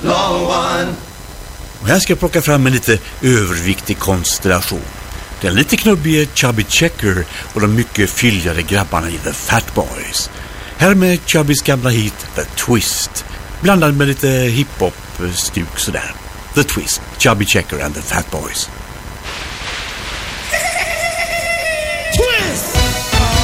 long one. Och här ska jag plocka fram en lite överviktig konstellation. Den lite knubbige Chubby Checker och de mycket fylligare grabbarna i The Fat Boys. Här med Chubbys gamla hit The Twist, blandad med lite hiphop-stuk sådär. The Twist, Chubby Checker and The Fat Boys.